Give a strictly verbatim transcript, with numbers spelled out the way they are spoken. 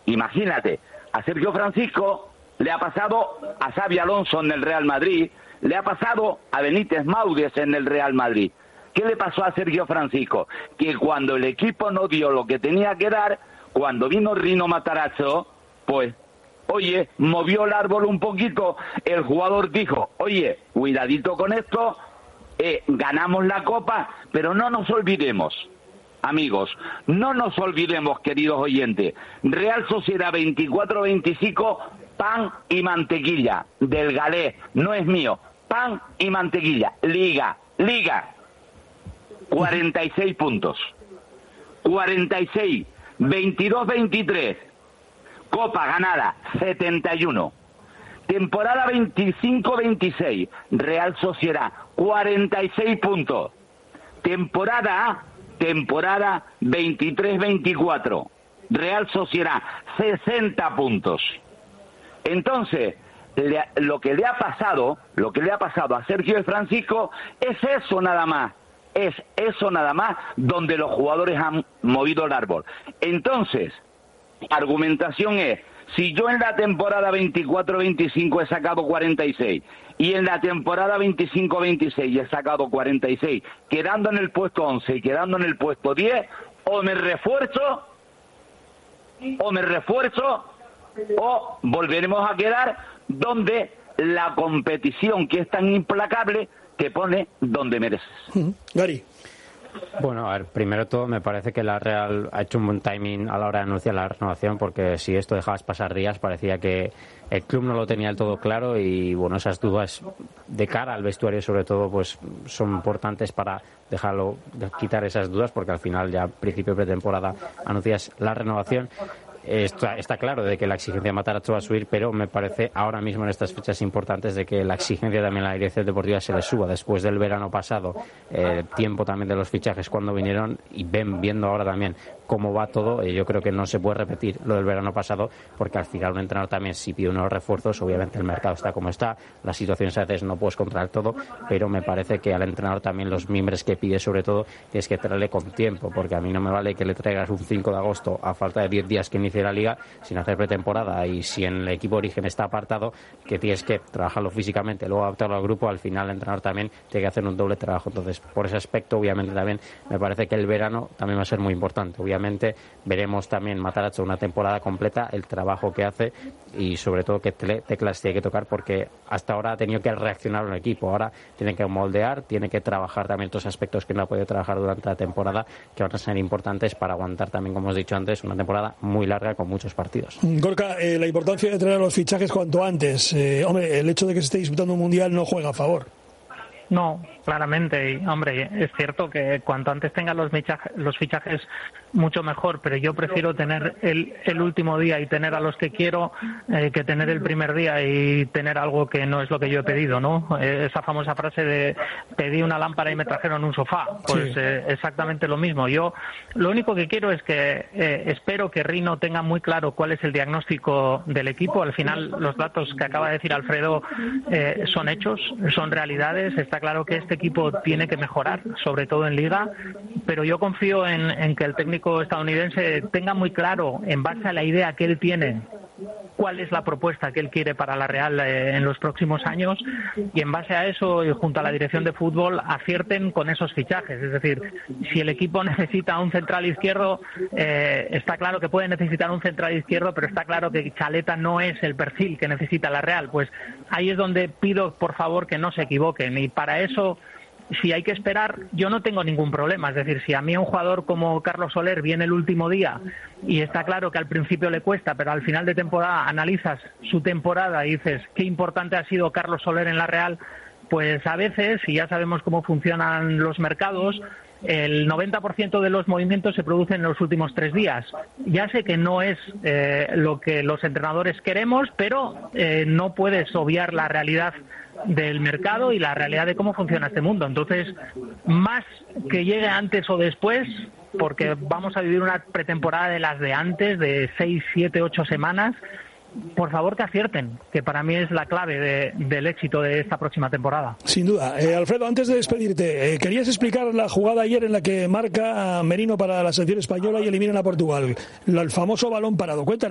Imagínate, a Sergio Francisco le ha pasado a Xabi Alonso en el Real Madrid, le ha pasado a Benítez Máudez en el Real Madrid. ¿Qué le pasó a Sergio Francisco? Que cuando el equipo no dio lo que tenía que dar, cuando vino Rino Matarazzo, pues, oye, movió el árbol un poquito, el jugador dijo, oye, cuidadito con esto, eh, ganamos la Copa, pero no nos olvidemos, amigos, no nos olvidemos, queridos oyentes, Real Sociedad veinticuatro veinticinco, pan y mantequilla, del galés, no es mío, pan y mantequilla, Liga, Liga, cuarenta y seis puntos, cuarenta y seis, veintidós veintitrés, Copa ganada, setenta y uno, temporada veinticinco veintiséis, Real Sociedad, cuarenta y seis puntos, temporada, temporada veintitrés veinticuatro, Real Sociedad, sesenta puntos. Entonces, le, lo que le ha pasado, lo que le ha pasado a Sergio de Francisco es eso nada más. Es eso nada más donde los jugadores han movido el árbol. Entonces, argumentación es, si yo en la temporada veinticuatro veinticinco he sacado cuarenta y seis y en la temporada veinticinco veintiséis he sacado cuarenta y seis, quedando en el puesto once y quedando en el puesto diez, o me refuerzo, o me refuerzo, o volveremos a quedar donde la competición, que es tan implacable, te pone donde mereces. Gary. Bueno, a ver, primero todo me parece que la Real ha hecho un buen timing a la hora de anunciar la renovación, porque si esto dejabas pasar días parecía que el club no lo tenía del todo claro y bueno, esas dudas de cara al vestuario sobre todo pues son importantes para dejarlo, quitar esas dudas, porque al final ya a principio de pretemporada anuncias la renovación. Está, está claro de que la exigencia de Matarazzo va a subir, pero me parece ahora mismo en estas fechas importantes de que la exigencia también a la dirección deportiva se le suba después del verano pasado, eh, tiempo también de los fichajes cuando vinieron, y ven viendo ahora también cómo va todo. Eh, yo creo que no se puede repetir lo del verano pasado, porque al final un entrenador también, si pide unos refuerzos, obviamente el mercado está como está, las situaciones a veces no puedes controlar todo, pero me parece que al entrenador también los mimbres que pide sobre todo tienes que traerle con tiempo, porque a mí no me vale que le traigas un cinco de agosto a falta de diez días que inicie la liga sin hacer pretemporada, y si en el equipo origen está apartado, que tienes que trabajarlo físicamente, luego adaptarlo al grupo, al final el entrenador también tiene que hacer un doble trabajo. Entonces, por ese aspecto, obviamente también me parece que el verano también va a ser muy importante. Obviamente veremos también Matarazzo una temporada completa, el trabajo que hace y sobre todo qué teclas tiene que tocar, porque hasta ahora ha tenido que reaccionar un equipo, ahora tiene que moldear, tiene que trabajar también otros aspectos que no ha podido trabajar durante la temporada, que van a ser importantes para aguantar también, como os he dicho antes, una temporada muy larga con muchos partidos. Gorka, eh, la importancia de tener los fichajes cuanto antes. Eh, hombre, el hecho de que se esté disputando un mundial no juega a favor. No, claramente, y hombre, es cierto que cuanto antes tengan los fichajes, los fichajes mucho mejor, pero yo prefiero tener el, el último día y tener a los que quiero eh, que tener el primer día y tener algo que no es lo que yo he pedido, ¿no? Eh, esa famosa frase de pedí una lámpara y me trajeron un sofá, pues sí. eh, exactamente lo mismo. Yo lo único que quiero es que eh, espero que Rino tenga muy claro cuál es el diagnóstico del equipo. Al final los datos que acaba de decir Alfredo eh, son hechos, son realidades. Está claro que este equipo tiene que mejorar, sobre todo en Liga, pero yo confío en, en que el técnico estadounidense tenga muy claro, en base a la idea que él tiene, cuál es la propuesta que él quiere para la Real eh, en los próximos años, y en base a eso, y junto a la dirección de fútbol, acierten con esos fichajes. Es decir, si el equipo necesita un central izquierdo, eh, está claro que puede necesitar un central izquierdo, pero está claro que Caleta no es el perfil que necesita la Real. Pues ahí es donde pido, por favor, que no se equivoquen, y para eso, si hay que esperar, yo no tengo ningún problema. Es decir, si a mí un jugador como Carlos Soler viene el último día y está claro que al principio le cuesta, pero al final de temporada analizas su temporada y dices qué importante ha sido Carlos Soler en la Real, pues a veces, y ya sabemos cómo funcionan los mercados, el noventa por ciento de los movimientos se producen en los últimos tres días. Ya sé que no es eh, lo que los entrenadores queremos, pero eh, no puedes obviar la realidad del mercado y la realidad de cómo funciona este mundo. Entonces, más que llegue antes o después, porque vamos a vivir una pretemporada de las de antes, de seis, siete, ocho semanas, por favor que acierten, que para mí es la clave de, del éxito de esta próxima temporada. Sin duda. Eh, Alfredo, antes de despedirte, eh, querías explicar la jugada ayer en la que marca a Merino para la selección española y eliminan a Portugal, el famoso balón parado. Cuéntanos.